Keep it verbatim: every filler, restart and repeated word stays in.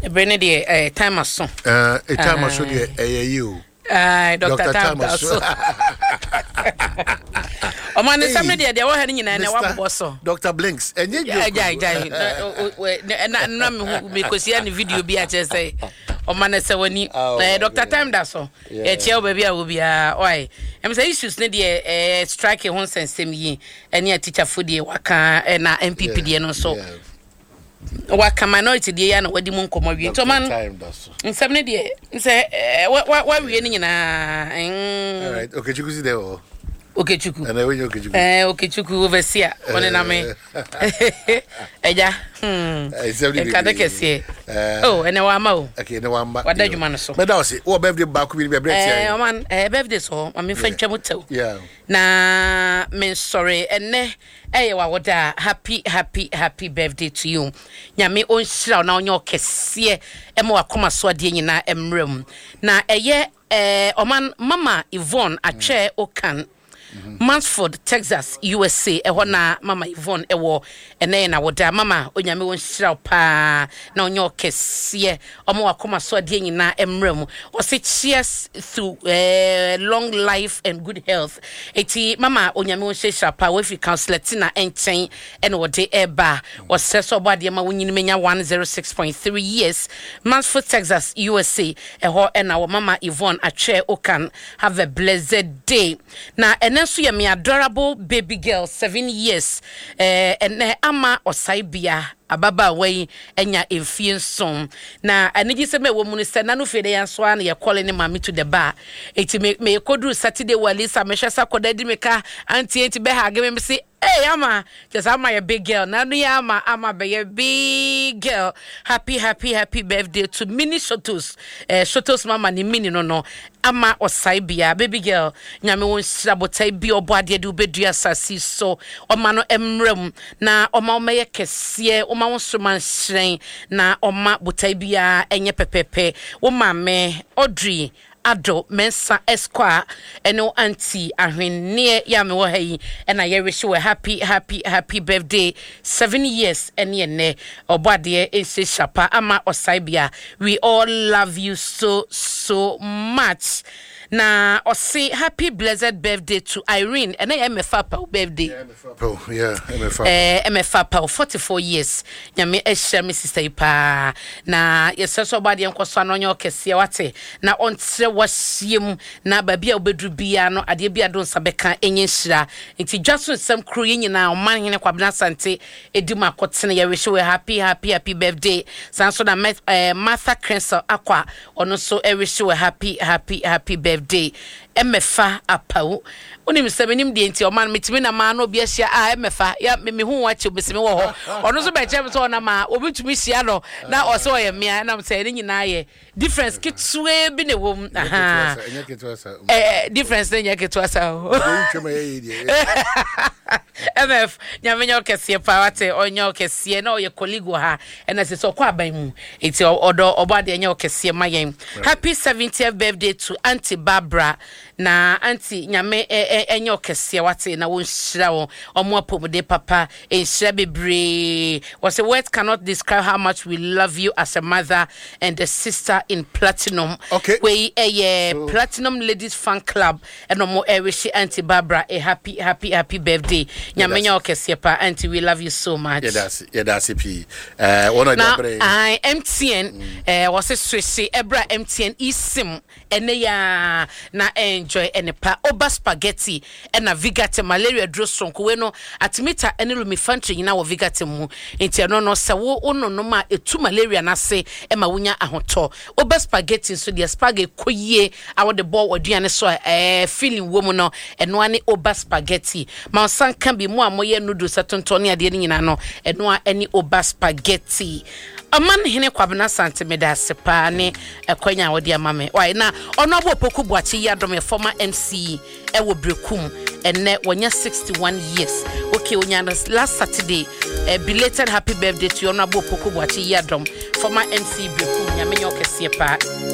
Brene de eh time aso. Eh a time aso de eh you. Ah Doctor Time aso. O man samre de de wo ha nyina na wabbo so. Doctor Blinks. Enye jo. Jai jai. Na na me kosia ni video bi a che say. O man se wani eh Doctor Time da so. E che oba bia obi a oi. Em say issues ne de eh strike ho sensem yi. Ene a teacher fo de waka na M P P de no so. Waka minority de ya na wadi mu nkomo wi to man nsem ne de nse wa wa wi ni nyina all right okay chuku si de o okay chuku ana we okay chuku eh okay chuku overseer one na me eja hmm e ka de kese oh ene wa ma o okay ene wa ma wada djuma no so me da o se wo birthday ba ku bi be break eh o man eh birthday so ma me fa ntwam tew yeah na me sorry ene eh wa woda happy happy happy birthday to you nyame onhira na onye okese e ma wakoma so ade nyina emrem na eye eh oman mama Yvonne atwe okan Mansfield, Texas, U S A. E na Mama Yvonne ewo ene na woda mama onyame won hira pa na onyo kese omo akoma so ade nyina emrem o se cheers through uh, long life and good health. Eti mama onyame won hira pa we fi counselor tina enchen ene wode eba o se so bade ma wonyini menya one oh six point three years. Mansfield, Texas, U S A. E ho ena wo Mama Yvonne atwe okan have a blessed day. Na ene so ye me adorable baby girl seven years eh ene ama osaibia ababa wei enya emfie nson na anigi se me wo mu se na no fede yan so an ye call ni mami to the bar eti me me koduru Saturday wali sa me hwesa kodadi me ka anti enti be ha ge me se hey ama just ama your big girl na no ya ama ama be your big girl happy happy happy birthday to mini shotos eh shotos mama ni mini no no ama osaibia baby girl nyame won sirabotai bi oboade de obedua sasi so oma no emrem na oma oma ye kese oma won soman hren na oma botai bia enye pepepe wo mame Audrey Ado Mensa Esquire eno auntie ahwenneɛ ya me wo hayi ena ye wish we happy happy happy birthday seven years ene ne obade ense shapa ama osaibia we all love you so so much na osi happy blessed birthday to Irene ena ye mefa pa birthday oh yeah mefa eh mefa pa forty-four years nyame ehia me sister pa na yeseso obade enkoso anonyo kese wate na ontre wasiem na babia obedru bia no ade bia don sabeka enye hira nti dwaso sam kru nyina oman hene kwabena sante edima kotene ye wish we happy happy happy birthday sanso na Martha Crensel akwa ono so e wish we happy happy happy birthday emefa apau onim sebenim de enti oman metimi na ma no bia hia a emefa ya me hu wache obesimi wo ho ono so be chem so na ma obitumi hia no na o so ye mia na say ni nyina ye difference kitwe bi ne wom aha eh difference ne nyaketwa sa mf nyamenyo kese pa wate onyo kese na oye colleague ha na se so kwa ban mu enti odo obade enyo kese mayen happy seventieth birthday to Auntie Barbara na auntie nyame enyo kese wate na won hira won omo apomode papa enhira bebre was a word cannot describe how much we love you as a mother and a sister in Platinum. Okay. We a so, Platinum Ladies Fan Club and no more wish Auntie Barbara a happy happy happy birthday. Nyamenya okesepa auntie we love you so much. Yeah that's yeah that's it. Uh one of the I M T N eh was a switch ebra M T N isim ene ya na enjoy ene pa oba spaghetti ena vigate malaria drosonko we no atimita ene lumi fantry na wo vigate mu enti no no se wo ono no ma etu malaria na se e ma wonya ahoto oba spaghetti so the spaghetti koyie awo de ball waduane so eh feeling wo mu no eno ane oba spaghetti ma san kan bi mu amoye noodles atontone ade ni nyina no eno a ene oba spaghetti aman hene kwabena santimeda sepa ne ekwanya wodi amame why na ono bo poku buachi ya dom former M C e wo brekum enne wonya sixty-one years okay wonya last Saturday a belated happy birthday to ono bo poku buachi ya dom former M C brekum nyamenyo kese pa